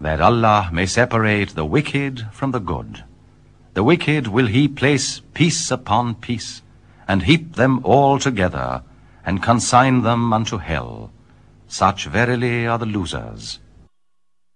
that Allah may separate the wicked from the good. The wicked will he place piece upon piece, and heap them all together, and consign them unto hell. Such verily are the losers.